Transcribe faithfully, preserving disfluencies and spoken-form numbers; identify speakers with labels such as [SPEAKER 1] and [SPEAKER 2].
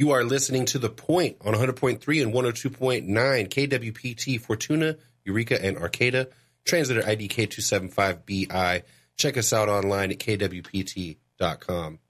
[SPEAKER 1] You are listening to The Point on one hundred point three and one oh two point nine K W P T, Fortuna, Eureka, and Arcata. Translator I D K two seven five B I. Check us out online at K W P T dot com.